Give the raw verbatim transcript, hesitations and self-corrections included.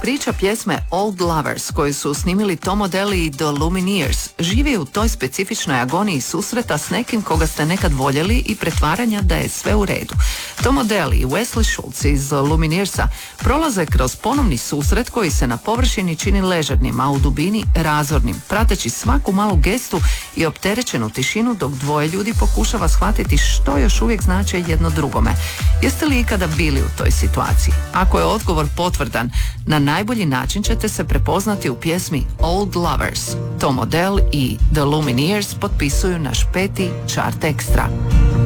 Priča pjesme Old Lovers koju su snimili Tom Odell i The Lumineers živi u toj specifičnoj agoniji susreta s nekim koga ste nekad voljeli i pretvaranja da je sve u redu. Tom Odell i Wesley Schultz iz Lumineersa prolaze kroz ponovni susret koji se na površini čini ležernim, a u dubini razornim, prateći svaku malu gestu i opterećenu tišinu dok dvoje ljudi pokušava shvatiti što još uvijek znači jedno drugome. Jeste li ikada bili u toj situaciji? Ako je odgovor potvrdan, na najbolji način ćete se prepoznati u pjesmi Old Lovers. Tom Odell i The Lumineers potpisuju naš peti Chart Extra.